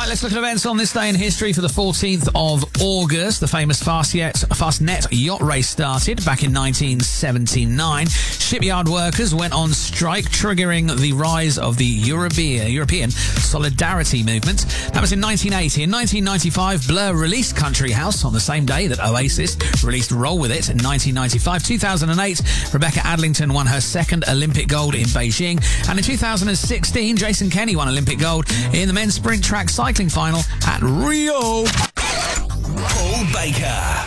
Right, let's look at events on this day in history. For the 14th of August, the famous Fastnet yacht race started back in 1979. Shipyard workers went on strike, triggering the rise of the European Solidarity movement. That was in 1980. In 1995, Blur released Country House on the same day that Oasis released Roll With It in 1995. 2008, Rebecca Adlington won her second Olympic gold in Beijing. And in 2016, Jason Kenny won Olympic gold in the men's sprint track cycling final at Rio. Paul Baker.